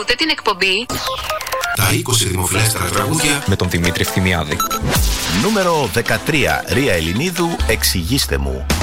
Ακούτε την εκπομπή Τα 20 δημοφιλέστερα τραγούδια με τον Δημήτρη Ευθυμιάδη. Νούμερο 13. Ρία Ελληνίδου, εξηγήστε μου.